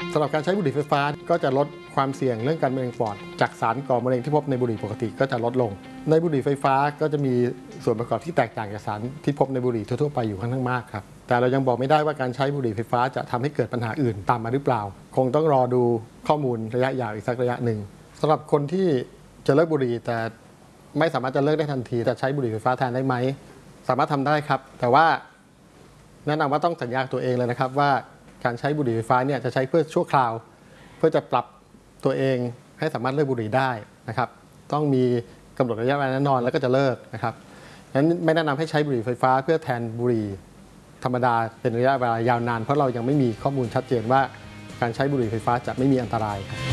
สำหรับการใช้บุหรี่ไฟฟ้าก็จะลดความเสี่ยงเรื่องการมะเร็งปอดจากสารก่อมะเร็งที่พบในบุหรี่ปกติก็จะลดลงในบุหรี่ไฟฟ้าก็จะมีส่วนประกอบที่แตกต่างจากสารที่พบในบุหรี่ทั่วๆไปอยู่ค่อนข้างมากครับแต่เรายังบอกไม่ได้ว่าการใช้บุหรี่ไฟฟ้าจะทำให้เกิดปัญหาอื่นตามมาหรือเปล่าคงต้องรอดูข้อมูลระยะยาวอีกสักระยะหนึ่งสำหรับคนที่จะเลิกบุหรี่แต่ไม่สามารถจะเลิกได้ทันทีจะใช้บุหรี่ไฟฟ้าแทนได้ไหมสามารถทำได้ครับแต่ว่าแนะนำว่าต้องสัญญาตัวเองเลยนะครับว่าการใช้บุหรี่ไฟฟ้าเนี่ยจะใช้เพื่อชั่วคราวเพื่อจะปรับตัวเองให้สามารถเลิกบุหรี่ได้นะครับต้องมีกำหนดระยะเวลาแน่นอนแล้วก็จะเลิกนะครับนั้นไม่แนะนำให้ใช้บุหรี่ไฟฟ้าเพื่อแทนบุหรี่ธรรมดาเป็นระยะเวลายาวนานเพราะเรายังไม่มีข้อมูลชัดเจนว่าการใช้บุหรี่ไฟฟ้าจะไม่มีอันตราย